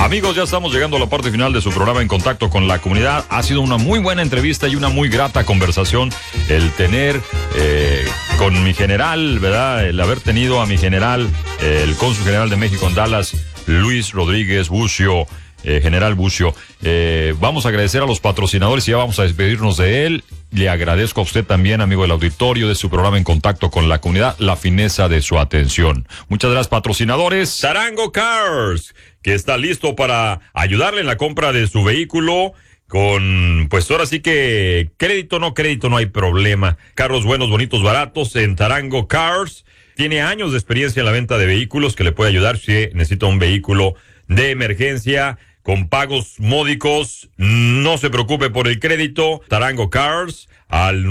Amigos, ya estamos llegando a la parte final de su programa En Contacto con la Comunidad. Ha sido una muy buena entrevista y una muy grata conversación el tener con mi general, ¿verdad? El haber tenido a mi general, el cónsul general de México en Dallas, Luis Rodríguez Bucio, general Bucio. Vamos a agradecer a los patrocinadores y ya vamos a despedirnos de él. Le agradezco a usted también, amigo del auditorio, de su programa En Contacto con la Comunidad, la fineza de su atención. Muchas gracias, patrocinadores. Tarango Cars, que está listo para ayudarle en la compra de su vehículo con, pues ahora sí que crédito, no hay problema. Carros buenos, bonitos, baratos en Tarango Cars. Tiene años de experiencia en la venta de vehículos que le puede ayudar si necesita un vehículo de emergencia con pagos módicos. No se preocupe por el crédito. Tarango Cars al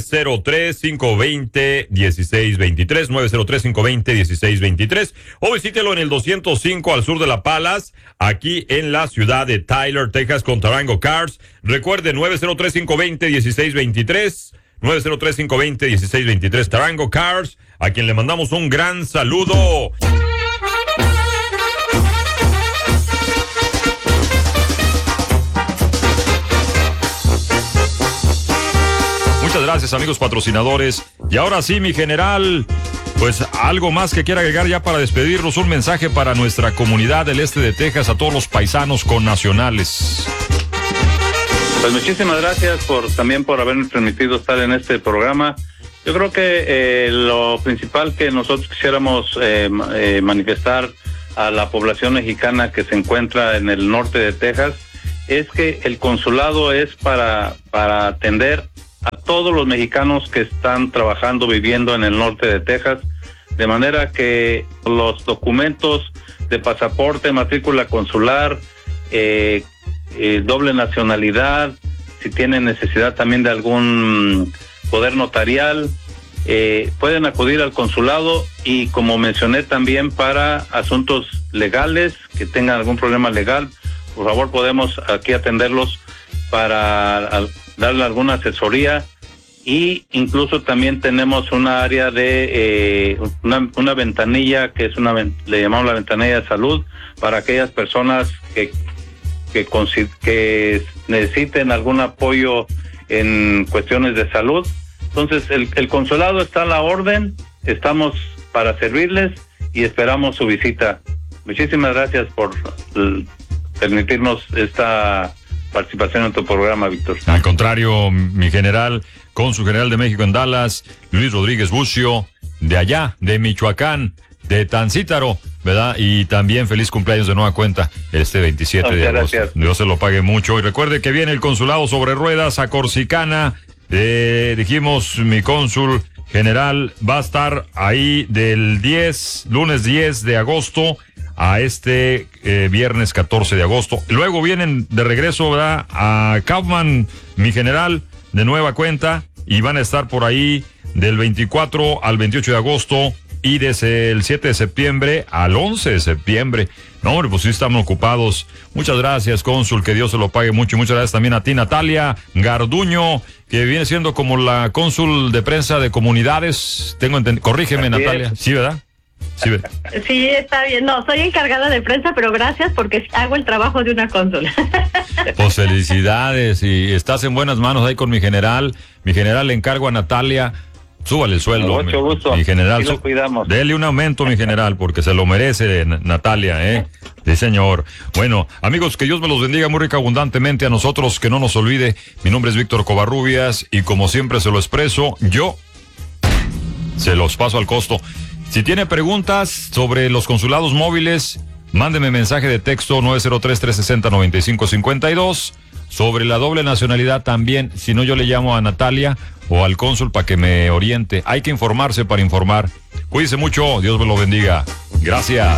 903-520-1623, 903-520-1623, o visítelo en el 205 al sur de La Palas, aquí en la ciudad de Tyler, Texas, con Tarango Cars. Recuerde, 903-520-1623, 903-520-1623, Tarango Cars, a quien le mandamos un gran saludo. Muchas gracias, amigos patrocinadores. Y ahora sí, mi general, pues algo más que quiera agregar ya para despedirnos, un mensaje para nuestra comunidad del este de Texas, a todos los paisanos connacionales. Pues muchísimas gracias también por habernos permitido estar en este programa. Yo creo que lo principal que nosotros quisiéramos manifestar a la población mexicana que se encuentra en el norte de Texas es que el consulado es para atender a todos los mexicanos que están trabajando, viviendo en el norte de Texas, de manera que los documentos de pasaporte, matrícula consular, doble nacionalidad, si tienen necesidad también de algún poder notarial, pueden acudir al consulado, y como mencioné también para asuntos legales, que tengan algún problema legal, por favor podemos aquí atenderlos para darle alguna asesoría, y incluso también tenemos una área de una ventanilla que es le llamamos la ventanilla de salud para aquellas personas que necesiten algún apoyo en cuestiones de salud. Entonces el consulado está a la orden, estamos para servirles y esperamos su visita. Muchísimas gracias por permitirnos esta participación en tu programa, Víctor. Al contrario, mi general, cónsul general de México en Dallas, Luis Rodríguez Bucio, de allá, de Michoacán, de Tancítaro, ¿verdad? Y también feliz cumpleaños de nueva cuenta este 27 de agosto. Gracias. Dios se lo pague mucho. Y recuerde que viene el consulado sobre ruedas a Corsicana. Dijimos, mi cónsul general va a estar ahí del lunes 10 de agosto a viernes 14 de agosto. Luego vienen de regreso, ¿verdad?, a Kaufman, mi general, de nueva cuenta, y van a estar por ahí del 24 al 28 de agosto y desde el 7 de septiembre al 11 de septiembre. No, hombre, pues sí estamos ocupados. Muchas gracias, cónsul, que Dios se lo pague mucho. Y muchas gracias también a ti, Natalia Garduño, que viene siendo como la cónsul de prensa de comunidades. Corrígeme, así Natalia. Es. Sí, ¿verdad? Sí, está bien. No, soy encargada de prensa, pero gracias porque hago el trabajo de una cónsul. Pues felicidades, y estás en buenas manos ahí con mi general. Mi general le encargo a Natalia, súbale el sueldo. Con mucho gusto. Mi general, lo cuidamos. Dele un aumento, mi general, porque se lo merece Natalia, ¿eh? Sí, señor. Bueno, amigos, que Dios me los bendiga muy rica abundantemente. A nosotros, que no nos olvide. Mi nombre es Víctor Covarrubias y como siempre se lo expreso, yo se los paso al costo. Si tiene preguntas sobre los consulados móviles, mándeme mensaje de texto 903-360-9552. Sobre la doble nacionalidad también, si no yo le llamo a Natalia o al cónsul para que me oriente. Hay que informarse para informar. Cuídese mucho, Dios me lo bendiga. Gracias.